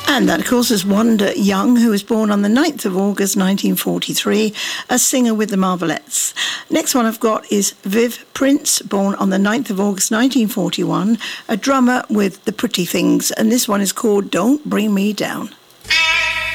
And that, of course, is Wanda Young, who was born on the 9th of August 1943, a singer with the Marvelettes. Next one I've got is Viv Prince, born on the 9th of August 1941, a drummer with the Pretty Things, and this one is called Don't Bring Me Down.